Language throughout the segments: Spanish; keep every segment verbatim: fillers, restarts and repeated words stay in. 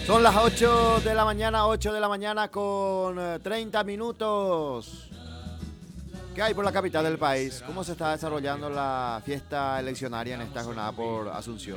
Son las ocho de la mañana, ocho de la mañana con eh, treinta minutos. ¿Qué hay por la capital del país? ¿Cómo se está desarrollando la fiesta eleccionaria en esta jornada por Asunción?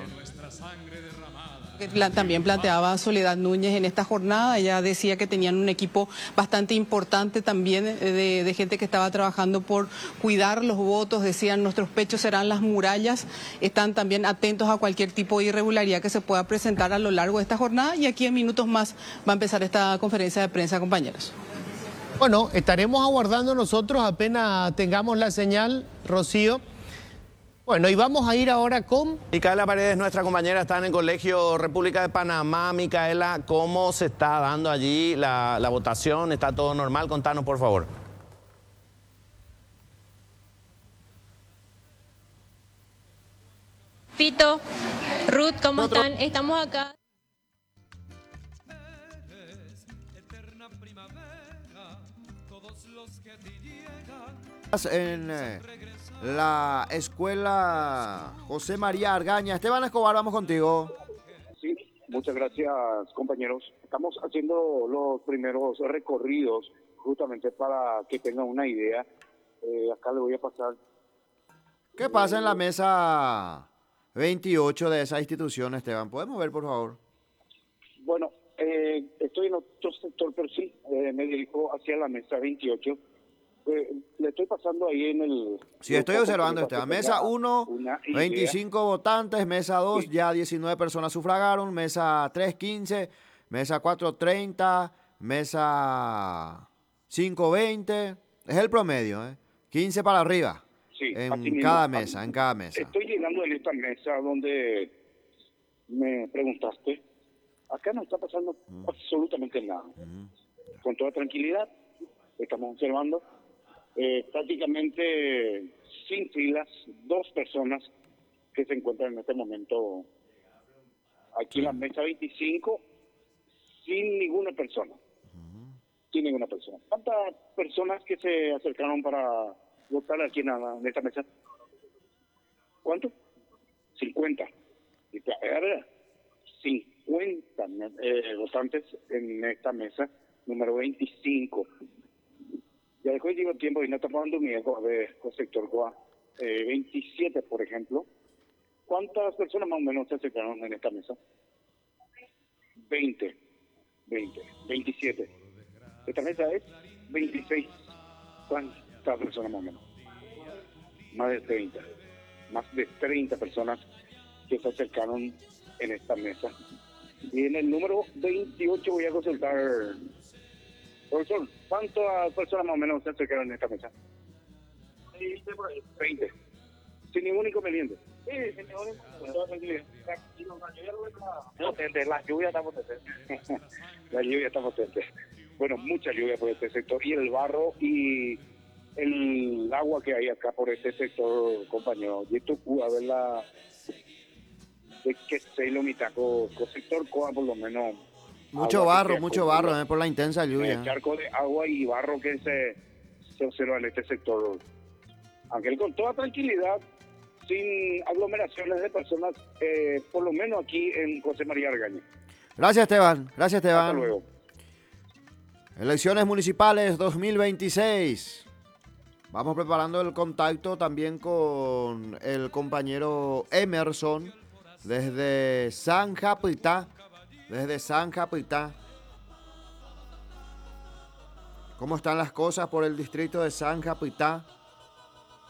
También planteaba Soledad Núñez en esta jornada. Ella decía que tenían un equipo bastante importante también de, de gente que estaba trabajando por cuidar los votos. Decían, nuestros pechos serán las murallas. Están también atentos a cualquier tipo de irregularidad que se pueda presentar a lo largo de esta jornada. Y aquí en minutos más va a empezar esta conferencia de prensa, compañeros. Bueno, estaremos aguardando nosotros apenas tengamos la señal, Rocío. Bueno, y vamos a ir ahora con... Micaela Paredes, nuestra compañera, está en el Colegio República de Panamá. Micaela, ¿cómo se está dando allí la, la votación? ¿Está todo normal? Contanos, por favor. Fito, Ruth, ¿cómo están? Estamos acá. En eh, la escuela José María Argaña. Esteban Escobar, vamos contigo. Sí, muchas gracias, compañeros. Estamos haciendo los primeros recorridos justamente para que tengan una idea. Eh, acá le voy a pasar. ¿Qué pasa en la mesa veintiocho de esa institución, Esteban? ¿Podemos ver, por favor? Bueno, eh, estoy en otro sector, pero sí, eh, me dirijo hacia la mesa veintiocho. Eh, le estoy pasando ahí en el... Sí, estoy observando, Esteban. Mesa uno, veinticinco votantes. Mesa dos, sí, ya diecinueve personas sufragaron. Mesa tres, quince. Mesa cuatro, treinta. Mesa cinco, veinte. Es el promedio, ¿eh? quince para arriba. Sí, en cada mesa, en cada mesa. Estoy llegando en esta mesa donde me preguntaste. Acá no está pasando mm. absolutamente nada. Mm. Con toda tranquilidad, estamos observando. Eh, prácticamente sin filas, dos personas que se encuentran en este momento aquí en la mesa veinticinco, sin ninguna persona. Uh-huh. Sin ninguna persona. ¿Cuántas personas que se acercaron para votar aquí en, la, en esta mesa? ¿Cuánto? cincuenta. cincuenta eh, votantes en esta mesa número veinticinco. Ya dejó de llevar tiempo y no está pagando miedo de sector Coa. Eh, veintisiete, por ejemplo. ¿Cuántas personas más o menos se acercaron en esta mesa? veinte. veinte. veintisiete. Esta mesa es veintiséis. ¿Cuántas personas más o menos? Más de treinta. Más de treinta personas que se acercaron en esta mesa. Y en el número veintiocho voy a consultar... Profesor, ¿cuántas personas más o menos se acercaron en esta mesa? veinte por ahí. veinte. Sin ningún inconveniente. Sí, sin ningún inconveniente. Potente, la lluvia está potente. La lluvia está potente. Bueno, mucha lluvia por este sector. Y el barro y el agua que hay acá por este sector, compañero. Y esto, a ver la... de que se lo mitad con sector Coa, por lo menos... Mucho barro, mucho barro, eh, por la intensa lluvia. El charco de agua y barro que se, se observa en este sector. Aunque con toda tranquilidad, sin aglomeraciones de personas, eh, por lo menos aquí en José María Argaña. Gracias, Esteban. Gracias, Esteban. Hasta luego. Elecciones municipales dos mil veintiséis. Vamos preparando el contacto también con el compañero Emerson desde San Japitá. Desde San Japitá. ¿Cómo están las cosas por el distrito de San Japitá?